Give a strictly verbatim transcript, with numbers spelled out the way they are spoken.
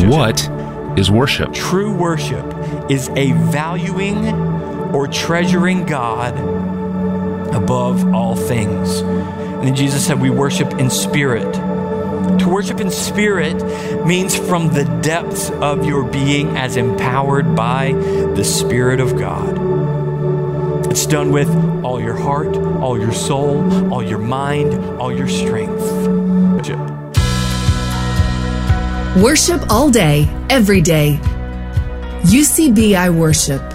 what is worship? True worship is a valuing or treasuring God above all things. And then Jesus said we worship in spirit. To worship in spirit means from the depths of your being as empowered by the Spirit of God. It's done with all your heart, all your soul, all your mind, all your strength. Worship. Worship all day, every day. U C B I Worship.